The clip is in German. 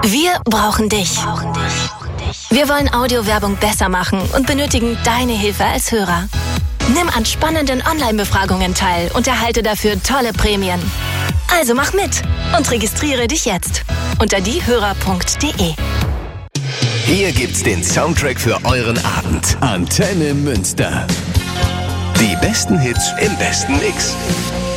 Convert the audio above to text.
Wir brauchen dich. Wir wollen Audiowerbung besser machen und benötigen deine Hilfe als Hörer. Nimm an spannenden Online-Befragungen teil und erhalte dafür tolle Prämien. Also mach mit und registriere dich jetzt unter diehörer.de. Hier gibt's den Soundtrack für euren Abend. Antenne Münster. Die besten Hits im besten Mix.